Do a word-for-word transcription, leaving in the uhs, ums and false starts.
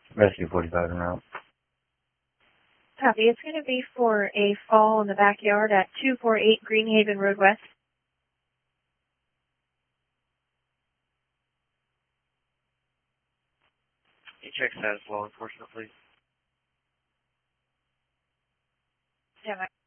Rescue forty-five en route. Copy. It's going to be for a fall in the backyard at two forty-eight Greenhaven Road West. Can you check status law enforcement, please? Yeah,